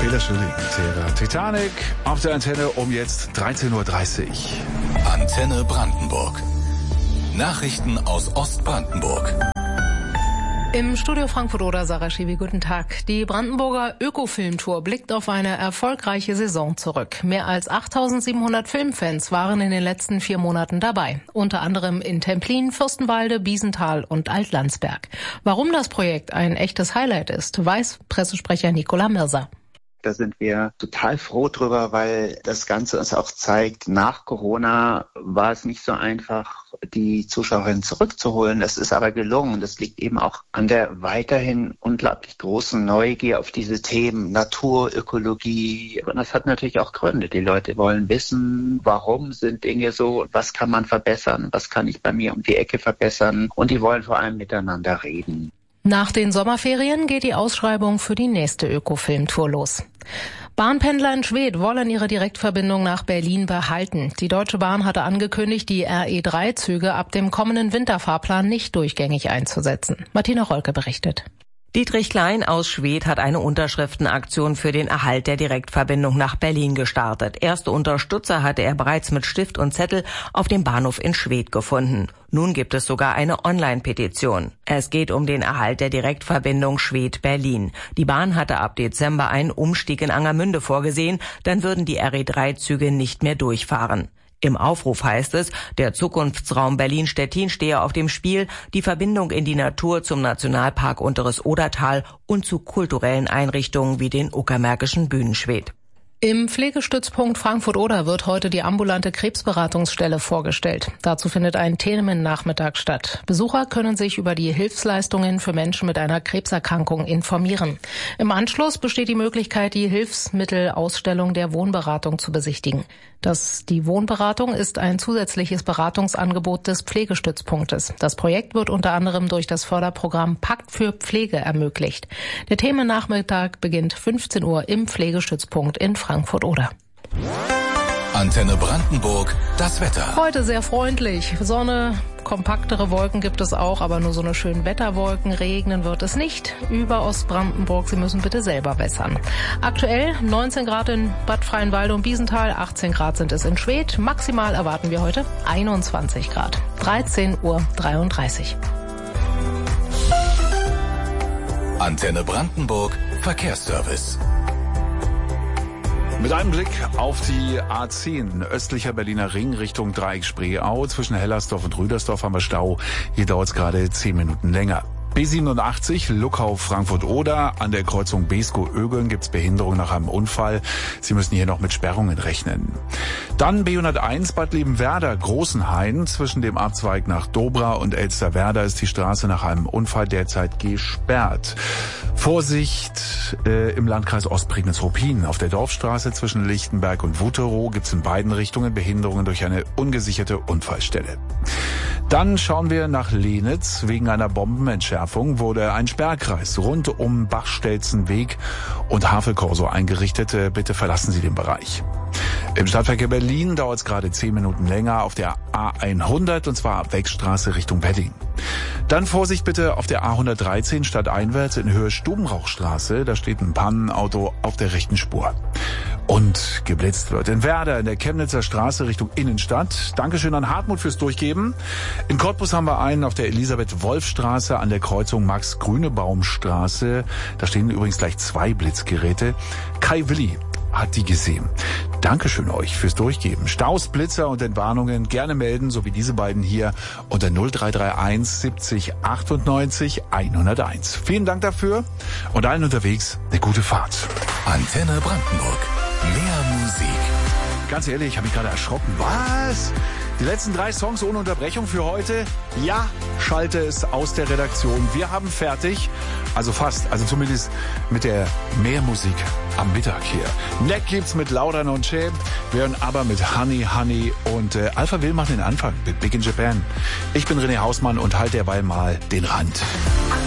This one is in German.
Taylor Schilling, Titanic auf der Antenne um jetzt 13.30 Uhr. Antenne Brandenburg. Nachrichten aus Ostbrandenburg. Im Studio Frankfurt-Oder, Sarah Schiwi, guten Tag. Die Brandenburger Ökofilmtour blickt auf eine erfolgreiche Saison zurück. Mehr als 8.700 Filmfans waren in den letzten 4 Monaten dabei. Unter anderem in Templin, Fürstenwalde, Biesenthal und Altlandsberg. Warum das Projekt ein echtes Highlight ist, weiß Pressesprecher Nicola Mirser. Da sind wir total froh drüber, weil das Ganze uns auch zeigt, nach Corona war es nicht so einfach, die Zuschauerinnen zurückzuholen. Das ist aber gelungen. Das liegt eben auch an der weiterhin unglaublich großen Neugier auf diese Themen, Natur, Ökologie. Und das hat natürlich auch Gründe. Die Leute wollen wissen, warum sind Dinge so, was kann man verbessern, was kann ich bei mir um die Ecke verbessern. Und die wollen vor allem miteinander reden. Nach den Sommerferien geht die Ausschreibung für die nächste Ökofilmtour los. Bahnpendler in Schwedt wollen ihre Direktverbindung nach Berlin behalten. Die Deutsche Bahn hatte angekündigt, die RE3-Züge ab dem kommenden Winterfahrplan nicht durchgängig einzusetzen. Martina Rolke berichtet. Dietrich Klein aus Schwedt hat eine Unterschriftenaktion für den Erhalt der Direktverbindung nach Berlin gestartet. Erste Unterstützer hatte er bereits mit Stift und Zettel auf dem Bahnhof in Schwedt gefunden. Nun gibt es sogar eine Online-Petition. Es geht um den Erhalt der Direktverbindung Schwedt-Berlin. Die Bahn hatte ab Dezember einen Umstieg in Angermünde vorgesehen, dann würden die RE3-Züge nicht mehr durchfahren. Im Aufruf heißt es, der Zukunftsraum Berlin-Stettin stehe auf dem Spiel, die Verbindung in die Natur zum Nationalpark Unteres Odertal und zu kulturellen Einrichtungen wie den Uckermärkischen Bühnenschwedt. Im Pflegestützpunkt Frankfurt-Oder wird heute die ambulante Krebsberatungsstelle vorgestellt. Dazu findet ein Themennachmittag statt. Besucher können sich über die Hilfsleistungen für Menschen mit einer Krebserkrankung informieren. Im Anschluss besteht die Möglichkeit, die Hilfsmittelausstellung der Wohnberatung zu besichtigen. Die Wohnberatung ist ein zusätzliches Beratungsangebot des Pflegestützpunktes. Das Projekt wird unter anderem durch das Förderprogramm Pakt für Pflege ermöglicht. Der Themennachmittag beginnt 15 Uhr im Pflegestützpunkt in Frankfurt-Oder. Antenne Brandenburg, das Wetter. Heute sehr freundlich. Sonne, kompaktere Wolken gibt es auch, aber nur so eine schöne Wetterwolken. Regnen wird es nicht über Ostbrandenburg. Sie müssen bitte selber wässern. Aktuell 19 Grad in Bad Freienwalde und Biesenthal, 18 Grad sind es in Schwedt. Maximal erwarten wir heute 21 Grad. 13:33 Uhr. Antenne Brandenburg, Verkehrsservice. Mit einem Blick auf die A10, östlicher Berliner Ring Richtung Dreieck Spreeau. Zwischen Hellersdorf und Rüdersdorf haben wir Stau. Hier dauert es gerade 10 Minuten länger. B87 Luckau Frankfurt-Oder. An der Kreuzung Beeskow-Ögeln gibt's Behinderung nach einem Unfall. Sie müssen hier noch mit Sperrungen rechnen. Dann B101 Bad Liebenwerda Großenhain. Zwischen dem Abzweig nach Dobra und Elsterwerda ist die Straße nach einem Unfall derzeit gesperrt. Vorsicht im Landkreis Ostprignitz-Ruppin. Auf der Dorfstraße zwischen Lichtenberg und Wuterow gibt's in beiden Richtungen Behinderungen durch eine ungesicherte Unfallstelle. Dann schauen wir nach Lenitz. Wegen einer Bombenentschärfung wurde ein Sperrkreis rund um Bachstelzenweg und Havelkorso eingerichtet. Bitte verlassen Sie den Bereich. Im Stadtverkehr Berlin dauert es gerade 10 Minuten länger auf der A100 und zwar ab Wegstraße Richtung Wedding. Dann Vorsicht bitte auf der A113 stadteinwärts in Höhe Stubenrauchstraße. Da steht ein Pannenauto auf der rechten Spur. Und geblitzt wird in Werder in der Chemnitzer Straße Richtung Innenstadt. Dankeschön an Hartmut fürs Durchgeben. In Cottbus haben wir einen auf der Elisabeth-Wolf-Straße an der Kreuzung Max-Grünebaum-Straße. Da stehen übrigens gleich 2 Blitzgeräte. Kai Willi hat die gesehen. Dankeschön euch fürs Durchgeben. Staus, Blitzer und Entwarnungen gerne melden, so wie diese beiden hier unter 0331 70 98 101. Vielen Dank dafür und allen unterwegs eine gute Fahrt. Antenne Brandenburg. Mehr Musik. Ganz ehrlich, ich habe mich gerade erschrocken. Was? Die letzten 3 Songs ohne Unterbrechung für heute? Ja, schalte es aus der Redaktion. Wir haben fertig. Also fast. Also zumindest mit der Mehrmusik am Mittag hier. Neck gibt's mit Lauda Nonche. Wir hören aber mit Honey Honey. Und Alpha Will macht den Anfang mit Big in Japan. Ich bin René Hausmann und halte derweil mal den Rand.